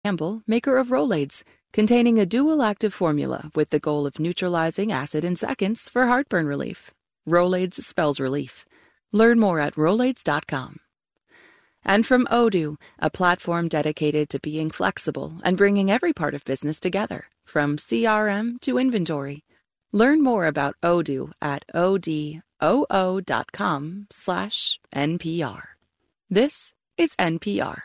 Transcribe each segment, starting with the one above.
Campbell, maker of Rolaids, containing a dual active formula with the goal of neutralizing acid in seconds for heartburn relief. Rolaids spells relief. Learn more at Rolaids.com. And from Odoo, a platform dedicated to being flexible and bringing every part of business together, from CRM to inventory. Learn more about Odoo at odoo.com/NPR. This is NPR.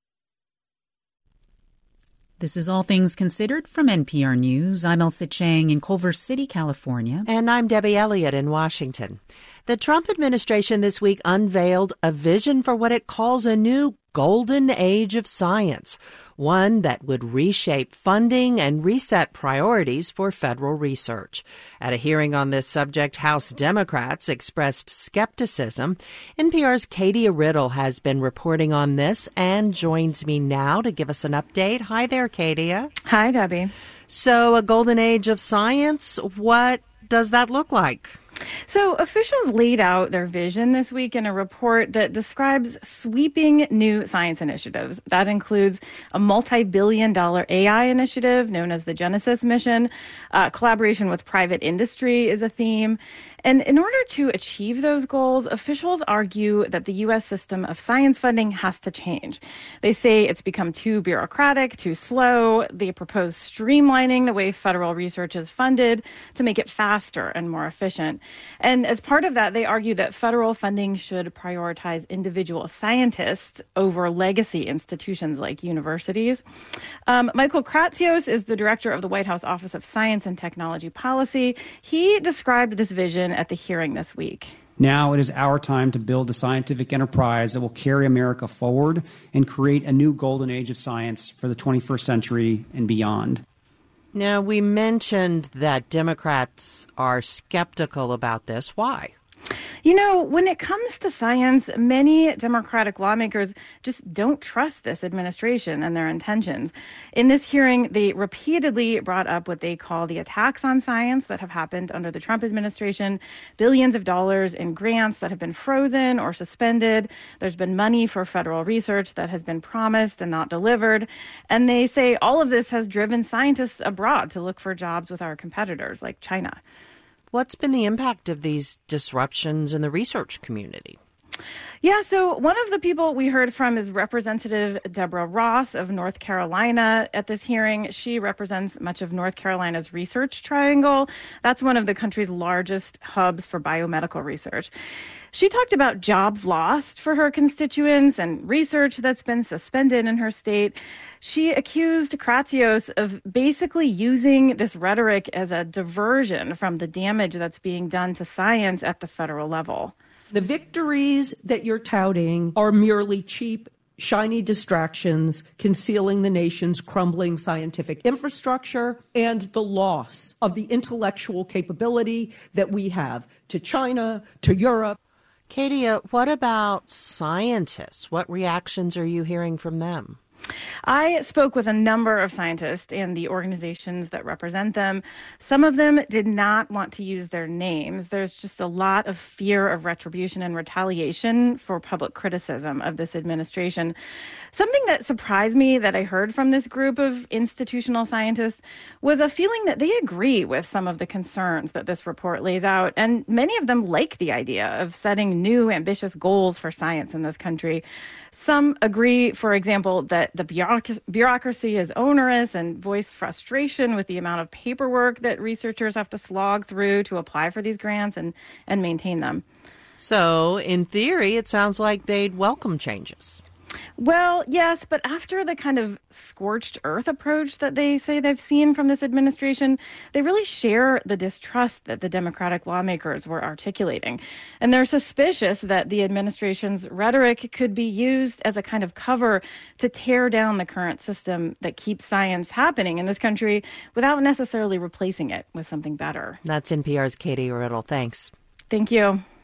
This is All Things Considered from NPR News. I'm Elsa Chang in Culver City, California. And I'm Debbie Elliott in Washington. The Trump administration this week unveiled a vision for what it calls a new golden age of science, one that would reshape funding and reset priorities for federal research. At a hearing on this subject, House Democrats expressed skepticism. NPR's Katie Riddle has been reporting on this and joins me now to give us an update. Hi there, Katie. Hi, Debbie. So, a golden age of science, what does that look like? So officials laid out their vision this week in a report that describes sweeping new science initiatives. That includes a multi-billion-dollar AI initiative known as the Genesis Mission. Collaboration with private industry is a theme. And in order to achieve those goals, officials argue that the U.S. system of science funding has to change. They say it's become too bureaucratic, too slow. They propose streamlining the way federal research is funded to make it faster and more efficient. And as part of that, they argue that federal funding should prioritize individual scientists over legacy institutions like universities. Michael Kratsios is the director of the White House Office of Science and Technology Policy. He described this vision at the hearing this week. Now it is our time to build a scientific enterprise that will carry America forward and create a new golden age of science for the 21st century and beyond. Now, we mentioned that Democrats are skeptical about this. Why? You know, when it comes to science, many Democratic lawmakers just don't trust this administration and their intentions. In this hearing, they repeatedly brought up what they call the attacks on science that have happened under the Trump administration, billions of dollars in grants that have been frozen or suspended. There's been money for federal research that has been promised and not delivered. And they say all of this has driven scientists abroad to look for jobs with our competitors like China. What's been the impact of these disruptions in the research community? Yeah, so one of the people we heard from is Representative Deborah Ross of North Carolina at this hearing. She represents much of North Carolina's Research Triangle. That's one of the country's largest hubs for biomedical research. She talked about jobs lost for her constituents and research that's been suspended in her state. She accused Kratsios of basically using this rhetoric as a diversion from the damage that's being done to science at the federal level. The victories that you're touting are merely cheap, shiny distractions concealing the nation's crumbling scientific infrastructure and the loss of the intellectual capability that we have to China, to Europe. Katie, what about scientists? What reactions are you hearing from them? I spoke with a number of scientists and the organizations that represent them. Some of them did not want to use their names. There's just a lot of fear of retribution and retaliation for public criticism of this administration. Something that surprised me that I heard from this group of institutional scientists was a feeling that they agree with some of the concerns that this report lays out. And many of them like the idea of setting new ambitious goals for science in this country. Some agree, for example, that the bureaucracy is onerous and voice frustration with the amount of paperwork that researchers have to slog through to apply for these grants and maintain them. So, in theory, it sounds like they'd welcome changes. Well, yes, but after the kind of scorched earth approach that they say they've seen from this administration, they really share the distrust that the Democratic lawmakers were articulating. And they're suspicious that the administration's rhetoric could be used as a kind of cover to tear down the current system that keeps science happening in this country without necessarily replacing it with something better. That's NPR's Katie Riddle. Thanks. Thank you.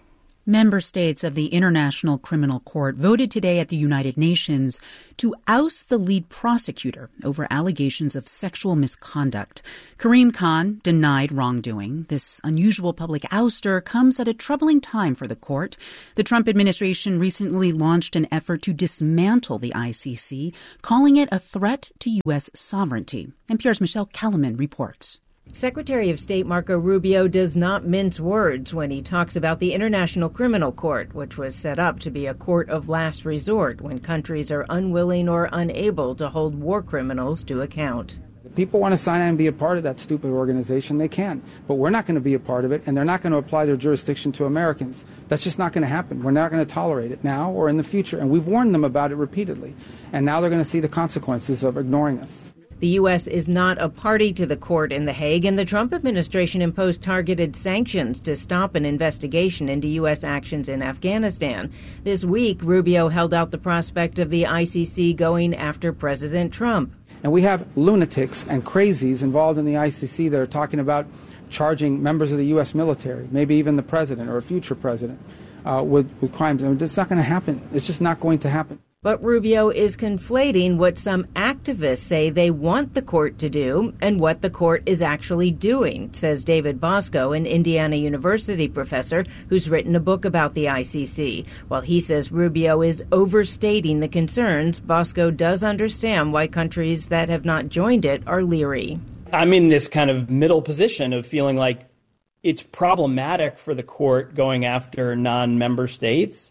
Member states of the International Criminal Court voted today at the United Nations to oust the lead prosecutor over allegations of sexual misconduct. Karim Khan denied wrongdoing. This unusual public ouster comes at a troubling time for the court. The Trump administration recently launched an effort to dismantle the ICC, calling it a threat to U.S. sovereignty. NPR's Michelle Kellerman reports. Secretary of State Marco Rubio does not mince words when he talks about the International Criminal Court, which was set up to be a court of last resort when countries are unwilling or unable to hold war criminals to account. If people want to sign on and be a part of that stupid organization, they can. But we're not going to be a part of it, and they're not going to apply their jurisdiction to Americans. That's just not going to happen. We're not going to tolerate it now or in the future, and we've warned them about it repeatedly. And now they're going to see the consequences of ignoring us. The U.S. is not a party to the court in The Hague, and the Trump administration imposed targeted sanctions to stop an investigation into U.S. actions in Afghanistan. This week, Rubio held out the prospect of the ICC going after President Trump. And we have lunatics and crazies involved in the ICC that are talking about charging members of the U.S. military, maybe even the president or a future president, with crimes. And it's not going to happen. It's just not going to happen. But Rubio is conflating what some activists say they want the court to do and what the court is actually doing, says David Bosco, an Indiana University professor who's written a book about the ICC. While he says Rubio is overstating the concerns, Bosco does understand why countries that have not joined it are leery. I'm in this kind of middle position of feeling like it's problematic for the court going after non-member states,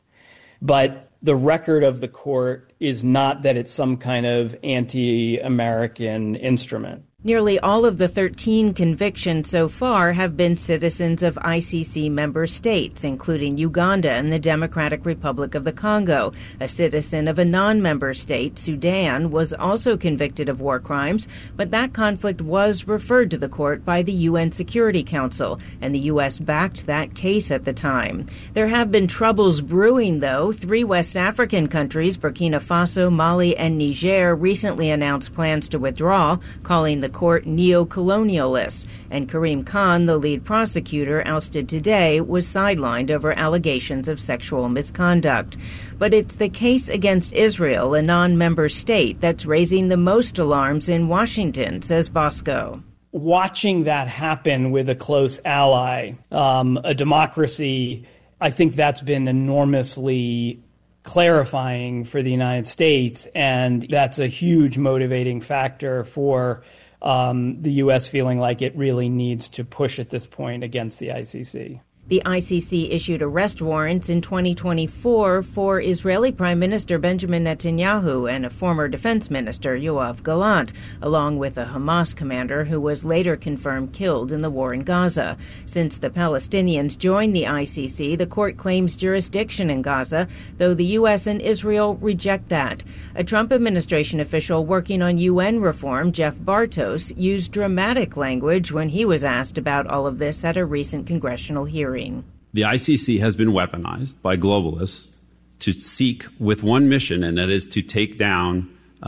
but the record of the court is not that it's some kind of anti-American instrument. Nearly all of the 13 convictions so far have been citizens of ICC member states, including Uganda and the Democratic Republic of the Congo. A citizen of a non-member state, Sudan, was also convicted of war crimes, but that conflict was referred to the court by the UN Security Council, and the U.S. backed that case at the time. There have been troubles brewing, though. 3 West African countries, Burkina Faso, Mali, and Niger, recently announced plans to withdraw, calling the court neo-colonialist, and Karim Khan, the lead prosecutor ousted today, was sidelined over allegations of sexual misconduct. But it's the case against Israel, a non-member state, that's raising the most alarms in Washington, says Bosco. Watching that happen with a close ally, a democracy, I think that's been enormously clarifying for the United States, and that's a huge motivating factor for the U.S. feeling like it really needs to push at this point against the ICC. The ICC issued arrest warrants in 2024 for Israeli Prime Minister Benjamin Netanyahu and a former defense minister, Yoav Gallant, along with a Hamas commander who was later confirmed killed in the war in Gaza. Since the Palestinians joined the ICC, the court claims jurisdiction in Gaza, though the U.S. and Israel reject that. A Trump administration official working on UN reform, Jeff Bartos, used dramatic language when he was asked about all of this at a recent congressional hearing. The ICC has been weaponized by globalists to seek with one mission, and that is to take down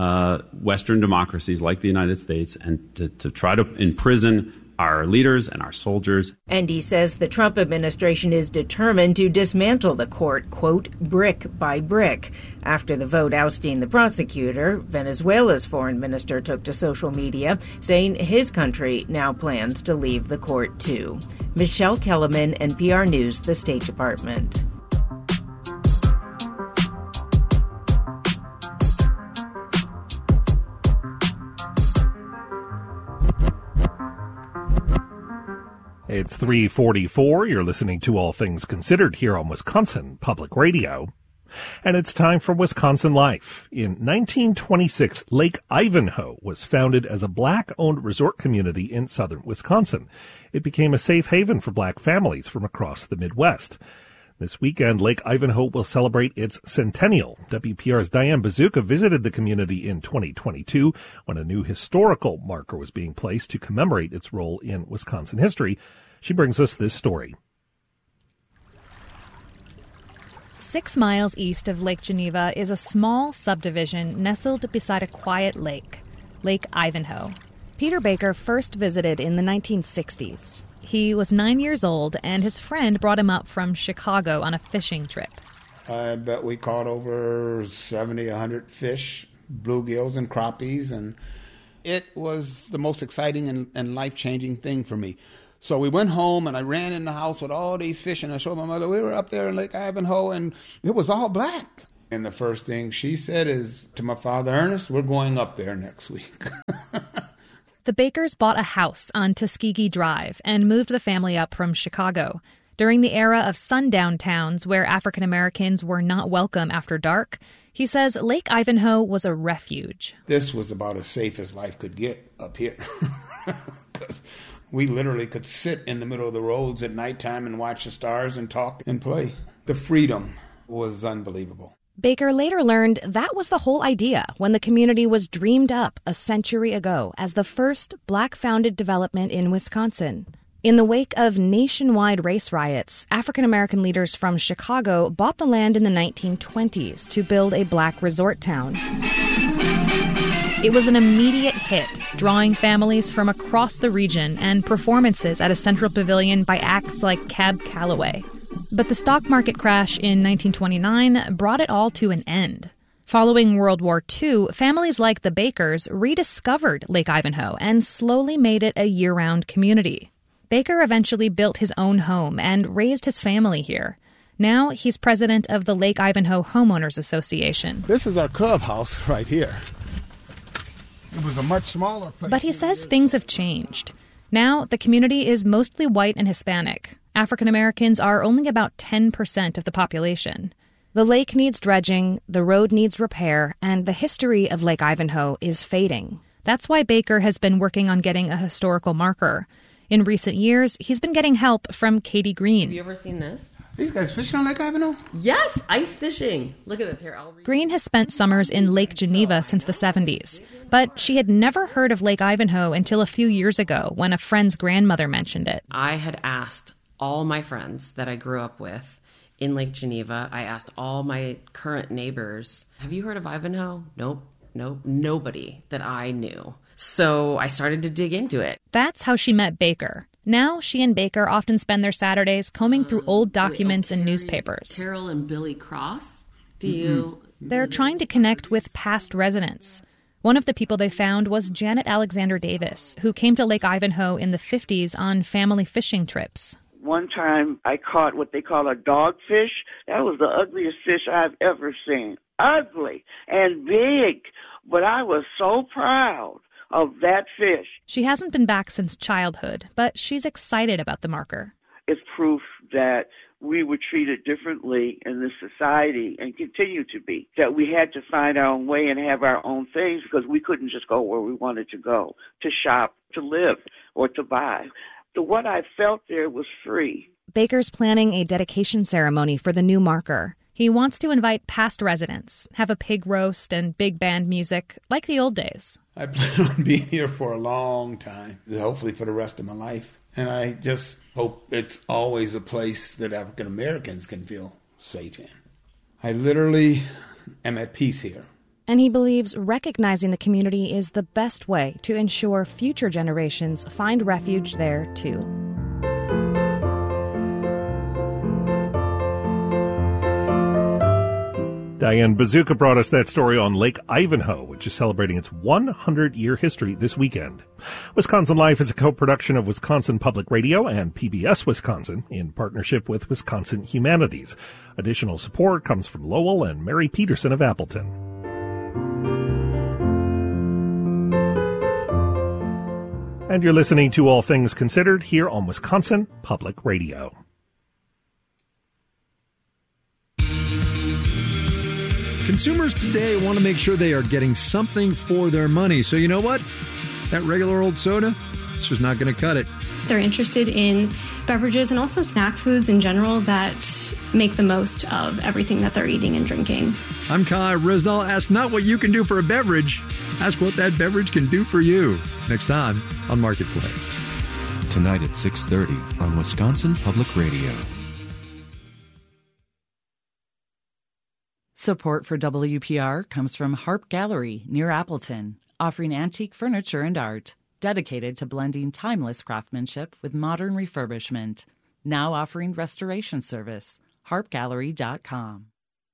Western democracies like the United States and to try to imprison our leaders and our soldiers. And he says the Trump administration is determined to dismantle the court, quote, brick by brick. After the vote ousting the prosecutor, Venezuela's foreign minister took to social media, saying his country now plans to leave the court too. Michelle Kellerman, NPR News, the State Department. It's 3:44. You're listening to All Things Considered here on Wisconsin Public Radio. And it's time for Wisconsin Life. In 1926, Lake Ivanhoe was founded as a black-owned resort community in southern Wisconsin. It became a safe haven for black families from across the Midwest. This weekend, Lake Ivanhoe will celebrate its centennial. WPR's Diane Bazooka visited the community in 2022 when a new historical marker was being placed to commemorate its role in Wisconsin history. She brings us this story. 6 miles east of Lake Geneva is a small subdivision nestled beside a quiet lake, Lake Ivanhoe. Peter Baker first visited in the 1960s. He was 9 years old, and his friend brought him up from Chicago on a fishing trip. I bet we caught over 70, 100 fish, bluegills and crappies, and it was the most exciting and life-changing thing for me. So we went home, and I ran in the house with all these fish, and I showed my mother, we were up there in Lake Ivanhoe, and it was all black. And the first thing she said is to my father, Ernest, we're going up there next week. The Bakers bought a house on Tuskegee Drive and moved the family up from Chicago. During the era of sundown towns where African Americans were not welcome after dark, he says Lake Ivanhoe was a refuge. This was about as safe as life could get up here. Because we literally could sit in the middle of the roads at nighttime and watch the stars and talk and play. The freedom was unbelievable. Baker later learned that was the whole idea when the community was dreamed up a century ago as the first Black-founded development in Wisconsin. In the wake of nationwide race riots, African-American leaders from Chicago bought the land in the 1920s to build a Black resort town. It was an immediate hit, drawing families from across the region and performances at a central pavilion by acts like Cab Calloway. But the stock market crash in 1929 brought it all to an end. Following World War II, families like the Bakers rediscovered Lake Ivanhoe and slowly made it a year-round community. Baker eventually built his own home and raised his family here. Now he's president of the Lake Ivanhoe Homeowners Association. This is our clubhouse right here. It was a much smaller place. But he says things have changed. Now the community is mostly white and Hispanic. African Americans are only about 10% of the population. The lake needs dredging, the road needs repair, and the history of Lake Ivanhoe is fading. That's why Baker has been working on getting a historical marker. In recent years, he's been getting help from Katie Green. Have you ever seen this? These guys fishing on Lake Ivanhoe? Yes, ice fishing. Look at this here. Green has spent summers in Lake Geneva since the 70s, but she had never heard of Lake Ivanhoe until a few years ago when a friend's grandmother mentioned it. I had asked all my friends that I grew up with in Lake Geneva. I asked all my current neighbors, have you heard of Ivanhoe? Nope, nobody that I knew. So I started to dig into it. That's how she met Baker. Now she and Baker often spend their Saturdays combing through old documents and newspapers. Carol and Billy Cross? Do you... They're trying to connect with past residents. One of the people they found was Janet Alexander Davis, who came to Lake Ivanhoe in the 50s on family fishing trips. One time I caught what they call a dogfish. That was the ugliest fish I've ever seen. Ugly and big, but I was so proud of that fish. She hasn't been back since childhood, but she's excited about the marker. It's proof that we were treated differently in this society and continue to be, that we had to find our own way and have our own things because we couldn't just go where we wanted to go, to shop, to live, or to buy. What I felt there was free. Baker's planning a dedication ceremony for the new marker. He wants to invite past residents, have a pig roast and big band music, like the old days. I plan on being here for a long time, hopefully for the rest of my life. And I just hope it's always a place that African Americans can feel safe in. I literally am at peace here. And he believes recognizing the community is the best way to ensure future generations find refuge there, too. Diane Bazooka brought us that story on Lake Ivanhoe, which is celebrating its 100-year history this weekend. Wisconsin Life is a co-production of Wisconsin Public Radio and PBS Wisconsin in partnership with Wisconsin Humanities. Additional support comes from Lowell and Mary Peterson of Appleton. And you're listening to All Things Considered here on Wisconsin Public Radio. Consumers today want to make sure they are getting something for their money. So you know what? That regular old soda, it's just not going to cut it. They're interested in beverages and also snack foods in general that make the most of everything that they're eating and drinking. I'm Kai Risnall. Ask not what you can do for a beverage. Ask what that beverage can do for you. Next time on Marketplace. Tonight at 6:30 on Wisconsin Public Radio. Support for WPR comes from Harp Gallery near Appleton, offering antique furniture and art. dedicated to blending timeless craftsmanship with modern refurbishment. Now offering restoration service. harpgallery.com.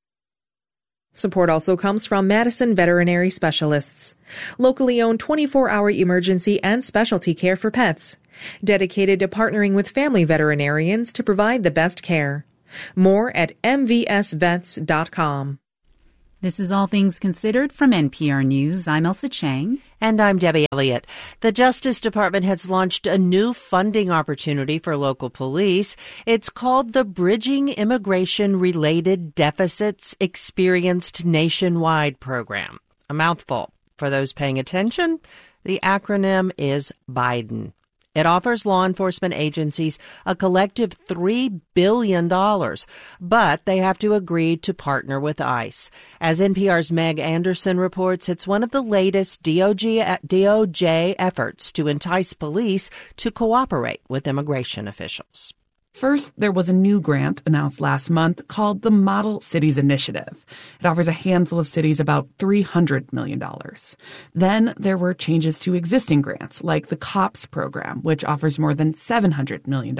Support also comes from Madison Veterinary Specialists, locally owned 24-hour emergency and specialty care for pets, dedicated to partnering with family veterinarians to provide the best care. More at mvsvets.com. This is All Things Considered from NPR News. I'm Elsa Chang. And I'm Debbie Elliott. The Justice Department has launched a new funding opportunity for local police. It's called the Bridging Immigration-Related Deficits Experienced Nationwide Program. A mouthful. For those paying attention, the acronym is Biden. It offers law enforcement agencies a collective $3 billion, but they have to agree to partner with ICE. As NPR's Meg Anderson reports, it's one of the latest DOJ efforts to entice police to cooperate with immigration officials. First, there was a new grant announced last month called the Model Cities Initiative. It offers a handful of cities about $300 million. Then there were changes to existing grants, like the COPS program, which offers more than $700 million.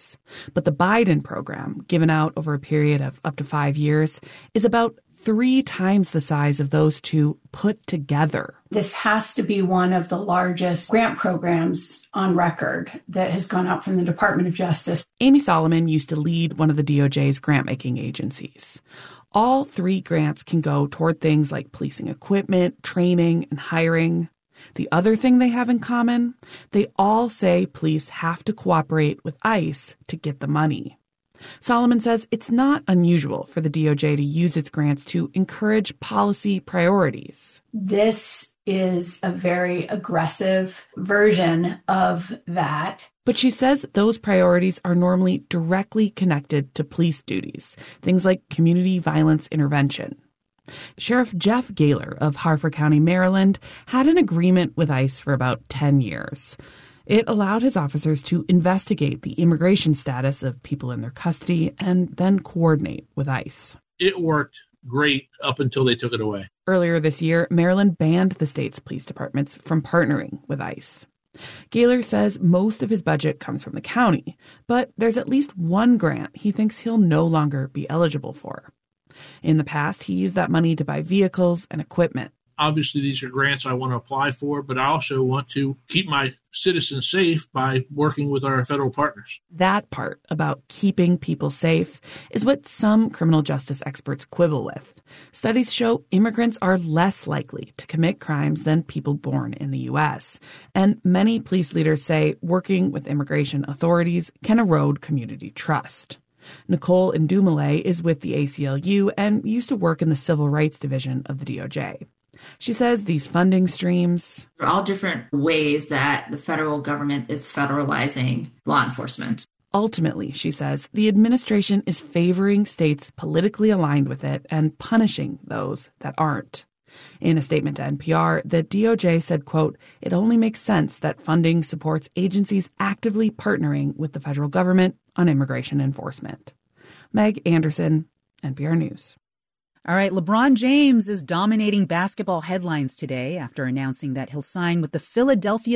But the Biden program, given out over a period of up to 5 years, is about 3 times the size of those two put together. This has to be one of the largest grant programs on record that has gone out from the Department of Justice. Amy Solomon used to lead one of the DOJ's grant-making agencies. All 3 grants can go toward things like policing equipment, training, and hiring. The other thing they have in common, they all say police have to cooperate with ICE to get the money. Solomon says it's not unusual for the DOJ to use its grants to encourage policy priorities. This is a very aggressive version of that. But she says those priorities are normally directly connected to police duties, things like community violence intervention. Sheriff Jeff Gaylor of Harford County, Maryland, had an agreement with ICE for about 10 years. It allowed his officers to investigate the immigration status of people in their custody and then coordinate with ICE. It worked great up until they took it away. Earlier this year, Maryland banned the state's police departments from partnering with ICE. Gaylor says most of his budget comes from the county, but there's at least one grant he thinks he'll no longer be eligible for. In the past, he used that money to buy vehicles and equipment. Obviously, these are grants I want to apply for, but I also want to keep my citizens safe by working with our federal partners. That part about keeping people safe is what some criminal justice experts quibble with. Studies show immigrants are less likely to commit crimes than people born in the U.S. And many police leaders say working with immigration authorities can erode community trust. Nicole Ndumale is with the ACLU and used to work in the Civil Rights Division of the DOJ. She says these funding streams are all different ways that the federal government is federalizing law enforcement. Ultimately, she says, the administration is favoring states politically aligned with it and punishing those that aren't. In a statement to NPR, the DOJ said, quote, "It only makes sense that funding supports agencies actively partnering with the federal government on immigration enforcement." Meg Anderson, NPR News. All right, LeBron James is dominating basketball headlines today after announcing that he'll sign with the Philadelphia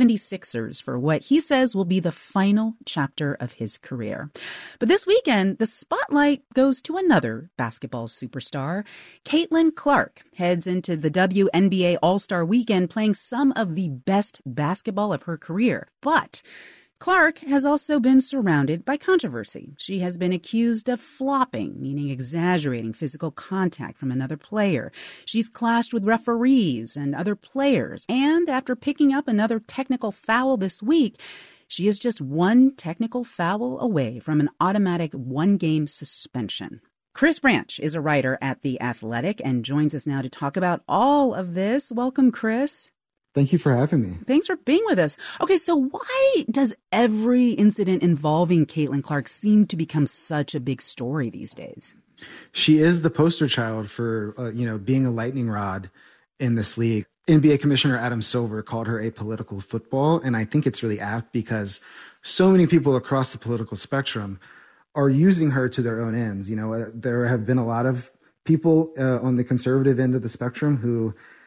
76ers for what he says will be the final chapter of his career. But this weekend, the spotlight goes to another basketball superstar. Caitlin Clark heads into the WNBA All-Star Weekend playing some of the best basketball of her career. But Clark has also been surrounded by controversy. She has been accused of flopping, meaning exaggerating physical contact from another player. She's clashed with referees and other players. And after picking up another technical foul this week, she is just one technical foul away from an automatic one-game suspension. Chris Branch is a writer at The Athletic and joins us now to talk about all of this. Welcome, Chris. Thank you for having me. Thanks for being with us. Okay, so why does every incident involving Caitlin Clark seem to become such a big story these days? She is the poster child for, being a lightning rod in this league. NBA Commissioner Adam Silver called her apolitical football, and I think it's really apt because so many people across the political spectrum are using her to their own ends. There have been a lot of people on the conservative end of the spectrum who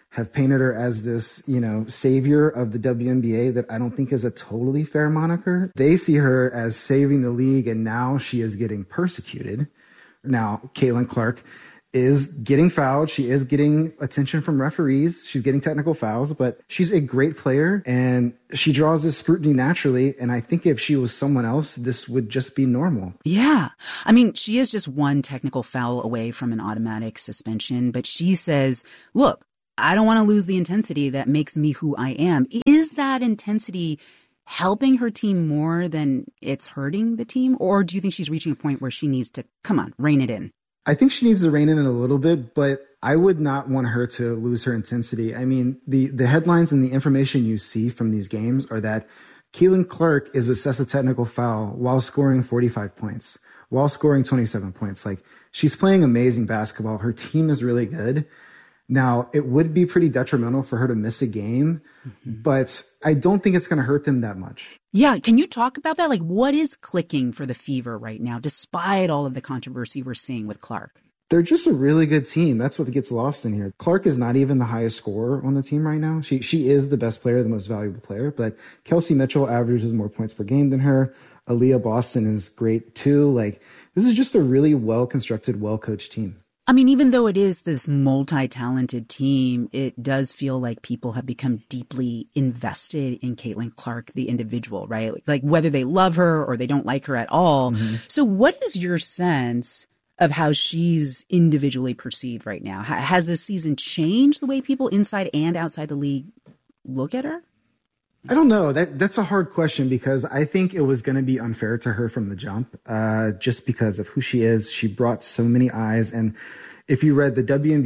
have painted her as this, savior of the WNBA that I don't think is a totally fair moniker. They see her as saving the league, and now she is getting persecuted. Now, Caitlin Clark is getting fouled. She is getting attention from referees. She's getting technical fouls, but she's a great player and she draws this scrutiny naturally. And I think if she was someone else, this would just be normal. Yeah. I mean, she is just one technical foul away from an automatic suspension, but she says, look, I don't want to lose the intensity that makes me who I am. Is that intensity helping her team more than it's hurting the team? Or do you think she's reaching a point where she needs to, come on, rein it in? I think she needs to rein in a little bit, but I would not want her to lose her intensity. I mean, the headlines and the information you see from these games are that Caitlin Clark is assessed a technical foul while scoring 45 points, while scoring 27 points. Like, she's playing amazing basketball. Her team is really good. Now, it would be pretty detrimental for her to miss a game, but I don't think it's going to hurt them that much. Yeah. Can you talk about that? Like, what is clicking for the Fever right now, despite all of the controversy we're seeing with Clark? They're just a really good team. That's what gets lost in here. Clark is not even the highest scorer on the team right now. She is the best player, the most valuable player, but Kelsey Mitchell averages more points per game than her. Aaliyah Boston is great too. Like, this is just a really well-constructed, well-coached team. I mean, even though it is this multi-talented team, it does feel like people have become deeply invested in Caitlin Clark, the individual, right? Like whether they love her or they don't like her at all. Mm-hmm. So what is your sense of how she's individually perceived right now? Has this season changed the way people inside and outside the league look at her? I don't know. That's a hard question because I think it was going to be unfair to her from the jump, just because of who she is. She brought so many eyes. And if you read, the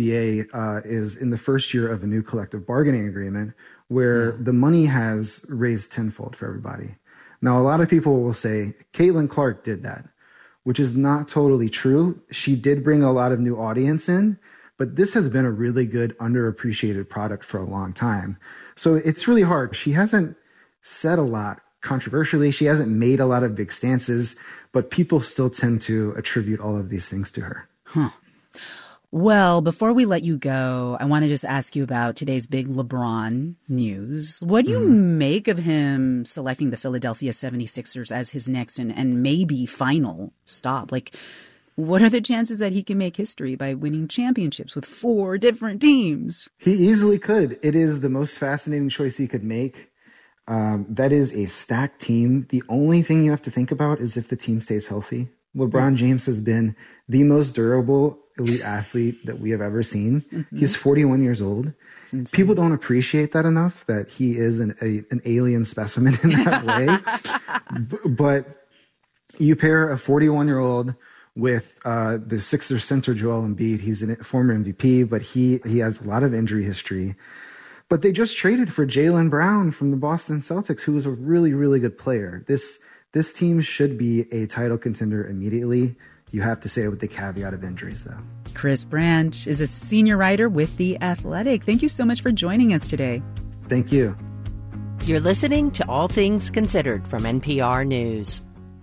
WNBA is in the first year of a new collective bargaining agreement where the money has raised tenfold for everybody. Now, a lot of people will say Caitlin Clark did that, which is not totally true. She did bring a lot of new audience in, but this has been a really good underappreciated product for a long time. So it's really hard. She hasn't said a lot controversially. She hasn't made a lot of big stances, but people still tend to attribute all of these things to her. Huh. Well, before we let you go, I want to just ask you about today's big LeBron news. What do you make of him selecting the Philadelphia 76ers as his next and maybe final stop? Like, what are the chances that he can make history by winning championships with 4 different teams? He easily could. It is the most fascinating choice he could make. That is a stacked team. The only thing you have to think about is if the team stays healthy. LeBron James has been the most durable elite athlete that we have ever seen. Mm-hmm. He's 41 years old. People don't appreciate that enough, that he is an alien specimen in that way. But you pair a 41-year-old with the Sixers center Joel Embiid. He's a former MVP, but he has a lot of injury history. But they just traded for Jaylen Brown from the Boston Celtics, who is a really, really good player. This team should be a title contender immediately. You have to say it with the caveat of injuries, though. Chris Branch is a senior writer with The Athletic. Thank you so much for joining us today. Thank you. You're listening to All Things Considered from NPR News.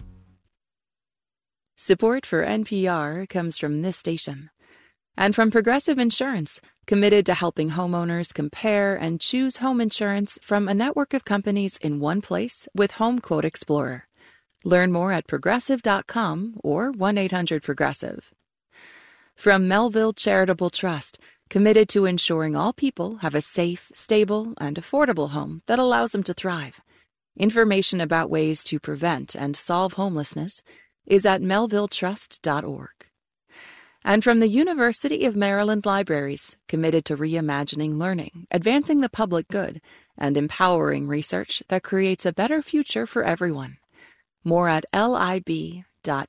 Support for NPR comes from this station and from Progressive Insurance, committed to helping homeowners compare and choose home insurance from a network of companies in one place with Home Quote Explorer. Learn more at progressive.com or 1-800-PROGRESSIVE. From Melville Charitable Trust, committed to ensuring all people have a safe, stable, and affordable home that allows them to thrive. Information about ways to prevent and solve homelessness is at melvilletrust.org. And from the University of Maryland Libraries, committed to reimagining learning, advancing the public good, and empowering research that creates a better future for everyone. More at lib.umd.edu.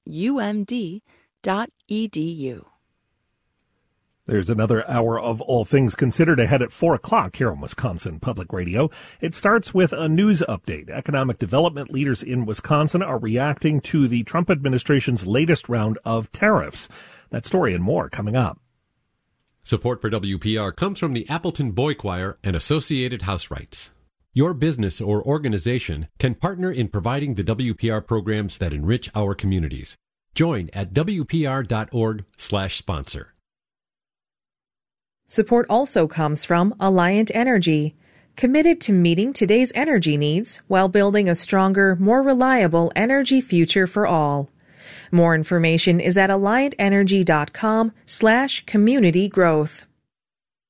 There's another hour of All Things Considered ahead at 4 o'clock here on Wisconsin Public Radio. It starts with a news update. Economic development leaders in Wisconsin are reacting to the Trump administration's latest round of tariffs. That story and more coming up. Support for WPR comes from the Appleton Boy Choir and Associated House Rights. Your business or organization can partner in providing the WPR programs that enrich our communities. Join at WPR.org/sponsor. Support also comes from Alliant Energy, committed to meeting today's energy needs while building a stronger, more reliable energy future for all. More information is at alliantenergy.com/community growth.